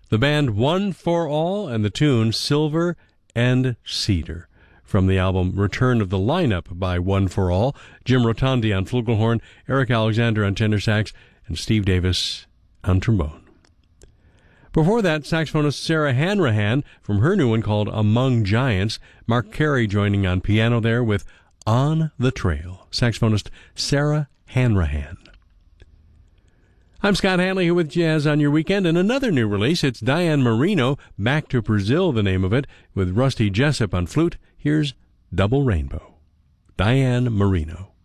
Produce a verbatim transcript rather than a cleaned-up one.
The band One for All and the tune Silver and Cedar. From the album Return of the Lineup by One for All, Jim Rotondi on flugelhorn, Eric Alexander on tenor sax, and Steve Davis on trombone. Before that, saxophonist Sarah Hanrahan from her new one called Among Giants. Mark Carey joining on piano there with On the Trail. Saxophonist Sarah Hanrahan. I'm Scott Hanley here with Jazz on Your Weekend, and another new release. It's Diane Marino, Back to Brazil, the name of it, with Rusty Jessup on flute. Here's Double Rainbow. Diane Marino.